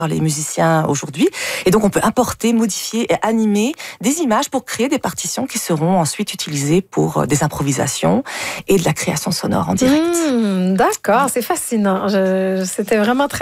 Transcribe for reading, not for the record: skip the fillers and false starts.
les musiciens aujourd'hui. Et donc, on peut importer, modifier et animer des images pour créer des partitions qui seront ensuite utilisées pour des improvisations et de la création sonore en direct. D'accord, c'est fascinant. C'était vraiment très